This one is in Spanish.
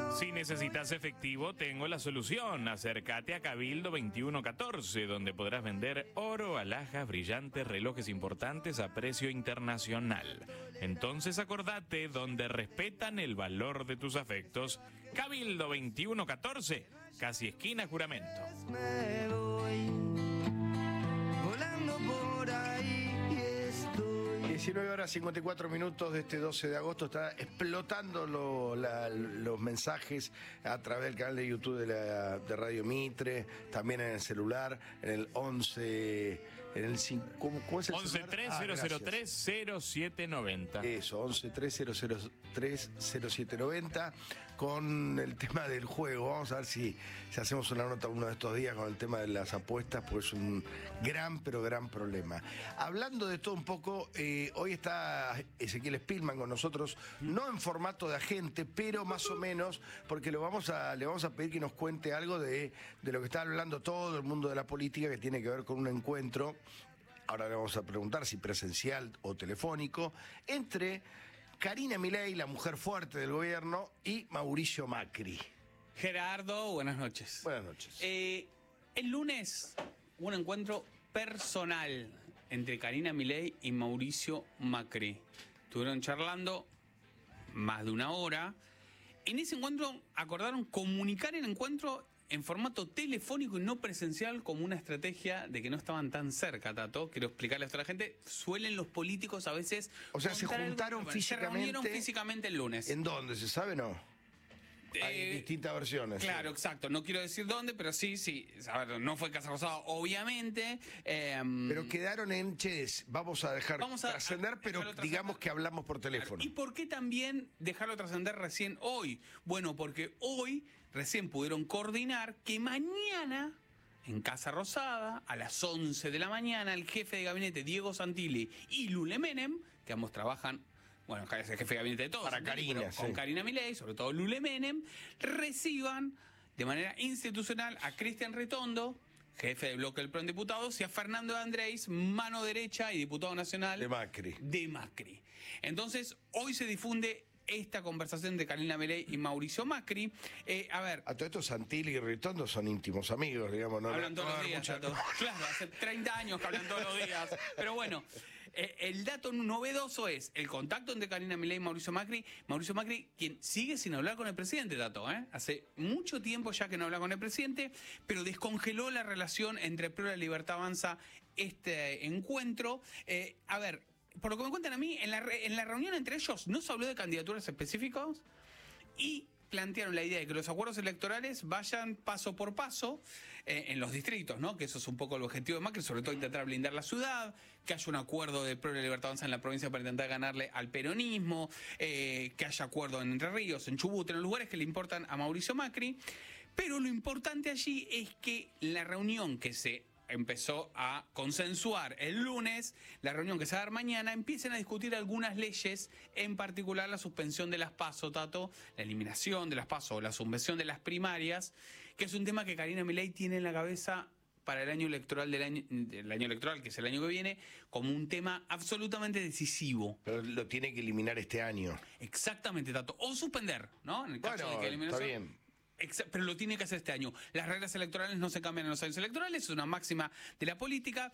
Si necesitas efectivo, tengo la solución. Acércate a Cabildo 2114, donde podrás vender oro, alhajas, brillantes, relojes importantes a precio internacional. Entonces acordate, donde respetan el valor de tus afectos. Cabildo 2114, casi esquina Juramento. Me voy volando por ahí y estoy. 19 horas 54 minutos de este 12 de agosto. Está explotando los mensajes a través del canal de YouTube de Radio Mitre, también en el celular, en el 11, en el 5, ¿cómo es el 11-3003-0790. Eso, 11-3003-0790, con el tema del juego. Vamos a ver si hacemos una nota uno de estos días con el tema de las apuestas, pues es un gran, pero gran problema. Hablando de todo un poco, hoy está Ezequiel Spillman con nosotros, no en formato de agente, pero más o menos, porque le vamos a pedir que nos cuente algo de lo que está hablando todo el mundo de la política, que tiene que ver con un encuentro. Ahora le vamos a preguntar si presencial o telefónico, entre Karina Milei, la mujer fuerte del gobierno, y Mauricio Macri. Gerardo, buenas noches. Buenas noches. El lunes, un encuentro personal entre Karina Milei y Mauricio Macri. Estuvieron charlando más de una hora. En ese encuentro acordaron comunicar el encuentro en formato telefónico y no presencial, como una estrategia de que no estaban tan cerca, Tato. Quiero explicarle esto a la gente. Suelen los políticos a veces... O sea, se juntaron físicamente. Se reunieron físicamente el lunes. ¿En dónde? ¿Se sabe o no? Hay distintas versiones. Claro, sí. exacto. No quiero decir dónde, pero sí. A ver, no fue Casa Rosada, obviamente. Pero quedaron en, vamos a dejar trascender, pero digamos que hablamos por teléfono. ¿Y por qué también dejarlo trascender recién hoy? Bueno, porque hoy recién pudieron coordinar que mañana, en Casa Rosada, a las 11 de la mañana, el jefe de gabinete Diego Santilli y Lule Menem, que ambos trabajan... Bueno, es el jefe de gabinete de todos. Para Karina, con Karina Milei, sobre todo Lule Menem, reciban de manera institucional a Cristian Ritondo, jefe del bloque del PRO en diputados, y a Fernando Andrés, mano derecha y diputado nacional de Macri. Entonces, hoy se difunde esta conversación de Karina Milei y Mauricio Macri. A todo esto, Santilli y Ritondo son íntimos amigos, digamos. ¿No? Hablan todos los días. Claro, hace 30 años que hablan todos los días. Pero bueno, el dato novedoso es el contacto entre Karina Milei y Mauricio Macri. Mauricio Macri, quien sigue sin hablar con el presidente, Tato. Hace mucho tiempo ya que no habla con el presidente, pero descongeló la relación entre PRO y la Libertad Avanza este encuentro. Por lo que me cuentan a mí, en la reunión entre ellos no se habló de candidaturas específicas y plantearon la idea de que los acuerdos electorales vayan paso por paso en los distritos, ¿no? Que eso es un poco el objetivo de Macri, sobre todo intentar blindar la ciudad, que haya un acuerdo de PRO y Libertad Avanza en la provincia para intentar ganarle al peronismo, que haya acuerdo en Entre Ríos, en Chubut, en los lugares que le importan a Mauricio Macri. Pero lo importante allí es que la reunión que se empezó a consensuar el lunes, la reunión que se va a dar mañana, empiecen a discutir algunas leyes, en particular la suspensión de las PASO, Tato, la eliminación de las PASO o la suspensión de las primarias, que es un tema que Karina Milei tiene en la cabeza para el año electoral del año electoral, que es el año que viene, como un tema absolutamente decisivo. Pero lo tiene que eliminar este año. Exactamente, Tato. O suspender, ¿no? En el caso de que eliminación, está bien. Pero lo tiene que hacer este año. Las reglas electorales no se cambian en los años electorales, es una máxima de la política.